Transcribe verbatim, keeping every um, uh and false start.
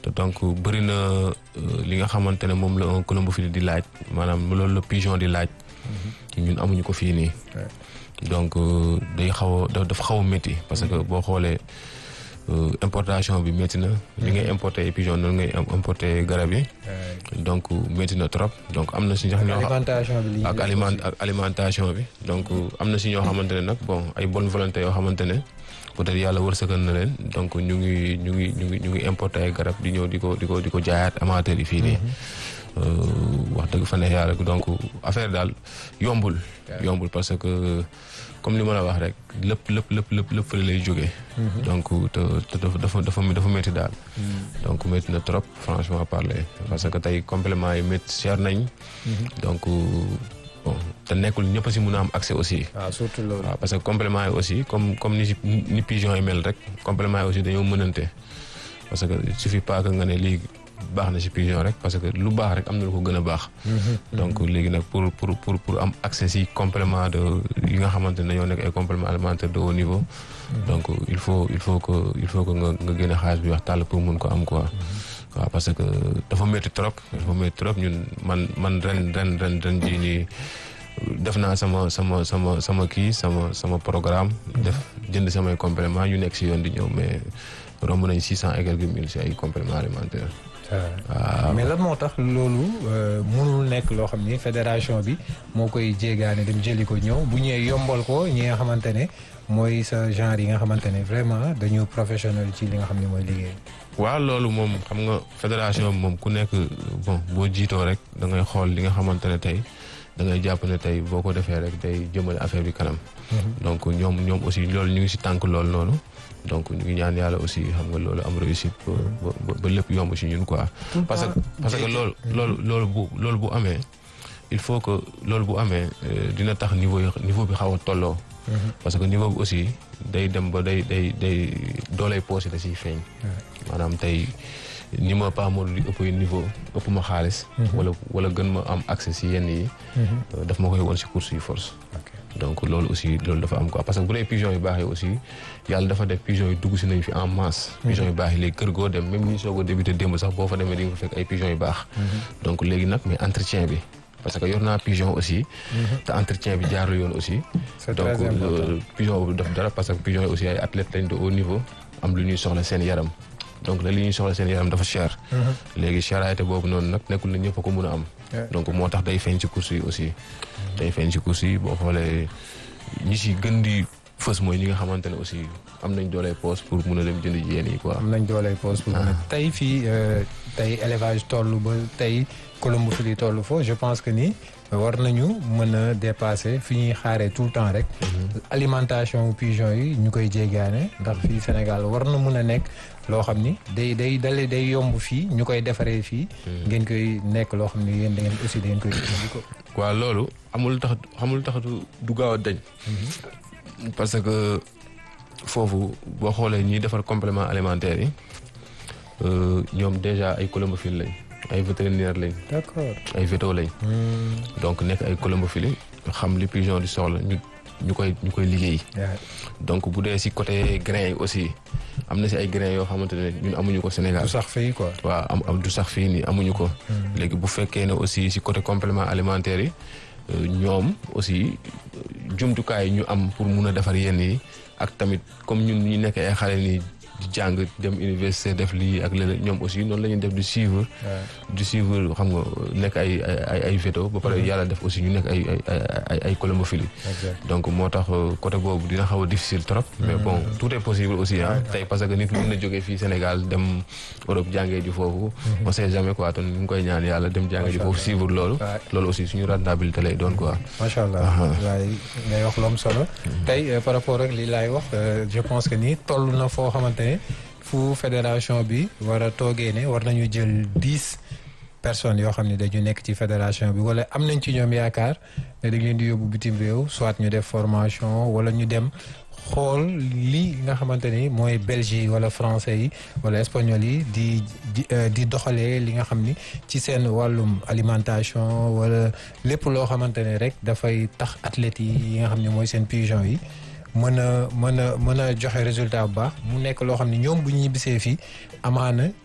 te donc bëri na li nga xamante ne moom la un colombophile di laaj maanaam loolu la pigeon di laaj. ñun amuñu ko fii nii. donc day xaw a dafa xaw a métti parce que boo xoolee importation bi métti na. li ngay importer pigeon noonu ngay importer garab yi. donc métti na trop donc am na si ñoo alimentation bi ak aliment ak alimentation bi donc am na si ñoo xamante ne nag bon ay bonne volonté yoo xamante ne peut-être yàlla wërsëgal na leen donc ñu ngi ñu ngi ñu ngi ñu ngi importer ay garab di ñëw di ko di ko di ko jaayaat amateur yi fii nii. wax dëgg fa ne yàlla donc affaire daal yombul. yombul parce que comme li ma la wax rek lépp lépp lépp lépp lépp fële lay jógee. donc te te dafa dafa dafa dafa métti daal. donc métti na trop franchement parler parce que tey complément yi métti cher nañ. donc bon te nekkul ñëpp si mun a am accès aussi. waaw surtout loolu. waaw parce que complément yi aussi comme comme ni ni pigeon yi mel rek complément yi aussi dañoo mënante parce que il suffit pas que nga ne lii. baax na ci pigeon rek parce que lu baax rek am na lu ko gën a baax. donc léegi nag pour pour pour pour am accès ci complément de yi nga xamante ne dañoo nekk ay compléments alimentaires de haut niveau. donc il faut il faut que il faut que nga nga génne xaalis bi wax tàll pour mun ko am quoi. waaw parce que dafa métti trop dafa métti trop ñun man man ren ren ren ren jii nii def naa sama sama sama sama kii sama sama programme. def jënd samay compléments ñu nekk ci yoon di ñëw mais romb nañ six cent et quelques mille ci ay compléments alimentaires. waaw mais lan moo tax loolu mënul nekk loo xam ni fédération bi moo koy jéegaane dem jëli ko ñëw bu ñëwee yombal ko ñi nga xamante ne mooy sa genre yi nga xamante ne vraiment dañu professionnel ci li nga xam ne mooy liggéey. waaw loolu moom xam nga fédération bi moom ku nekk bon boo jiitoo rek da ngay xool li nga xamante ne tey da ngay jàpp ne tey boo ko defee rek day jëmale affaire bi kanam. donc ñoom ñoom aussi loolu ñu ngi si tànk loolu noonu. donc ñu ngi ñaan yàlla aussi xam nga loolu am réussite ba ba ba lépp yomb ci ñun quoi. parce que parce que loolu loolu loolu bu loolu bu amee il faut que loolu bu amee dina tax niveau yi niveau bi xaw a tolloo. parce que niveau bi aussi day dem ba day day day dooley poche da ciy feeñ. maanaam tey ni ma pas moo di ëpp niveau ëpp ma xaalis. wala wala gën ma am accès si yenn yi. daf ma koy won si course yi force. donc loolu aussi loolu dafa am quoi parce que bu dee pigeon yu baax yi aussi yàlla dafa def pigeon yu dugg si nañ fi en masse. pigeon yu baax yi léegi kër goo dem même ñi soog a débuté démb sax boo fa demee di nga fa fekk ay pigeon yu baax. donc léegi nag mais entretien bi parce que yor naa pigeon aussi. te entretien bi jaarul yoon aussi. c'est très important donc pigeon boobu def dara parce que pigeon yi aussi ay athlètes lañ de haut niveau am lu ñuy soxla seen yaram. donc la li ñuy soxla seen yaram dafa cher. léegi cherté boobu noonu nag nekkul na ñëpp a ko mën a am. donc moo tax day feeñ ci course yi aussi. day feeñ ci course yi boo xoolee ñi si gën di fës mooy ñi nga xamante ne aussi am nañ dooley poos pour mun a dem jënd ji yéen yi quoi. am nañ dooley poos pour mun a tey fii tey élevage toll ba tey colombophile yi toll foofu je pense que ni war nañu mën a dépasser fi ñuy xaaree tout le temps rek. alimentation pigeon yi ñu koy jéegaane ndax fii Sénégal war na mën a nekk loo xam ni day day dale day yomb fii ñu koy defaree fii. ngeen koy nekk loo xam ni yéen da ngeen aussi da ngeen koy jëfandikoo. waaw loolu amul tax xamul tax du gaaw a dañ. parce que foofu boo xoolee ñiy defar complément alimentaire yi ñoom déjà ay colombophile lañ ay vétérinaire lañ. d'accord ay véto lañ. donc nekk ay colombophile xam li pigeon di soxla ñu ñu koy ñu koy liggéey. donc bu dee si côté grain yi aussi am na si ay grain yoo xamante ne ñun amuñu ko Sénégal. du sax fii quoi. waaw am am du sax fii nii amuñu ko. léegi bu fekkee ne aussi si côté complément alimentaire yi ñoom aussi jumtukaay yi ñu am pour mun a defar yenn yi ak tamit comme ñun ñu nekk ay xale nii di jàng dem université def lii ak leneen ñoom aussi noonu la ñuy def di suivre. di suivre xam nga nekk ay ay ay véto ba pare yàlla def aussi ñu nekk ay ay ay ay colombophile. donc moo tax côté boobu dina xaw a difficile trop. mais bon tout est possible aussi ah. tey parce que nit mën na jógee fii Sénégal dem Europe jàngee ji foofu. on sait jamais quoi te ñu ngi koy ñaan yàlla dem jàngee ji foofu suivre loolu. loolu aussi suñu rentabilité lay doon quoi. macha allah waaye ngay wax lu am solo. tey par rapport ak li laay wax je pense que ni toll na foo xamante fu fédération bi war a toogee ne war nañu jël dix personnes yoo xam ne dañu nekk ci fédération bi wala am nañ ci ñoom yaakaar ne dañ leen di yóbbu bitim réew soit ñu def formation wala ñu dem xool li nga xamante ni mooy belge yi wala français yi wala espagnol yi di di di doxalee li nga xam ni ci seen wàllum alimentation wala lépp loo xamante ne rek dafay tax athlètes yi nga xam ne mooy seen pigeon yi mën a mën a mën a joxe résultat bu baax mu nekk loo xam ne ñoom bu ñu ñibbisee fii amaana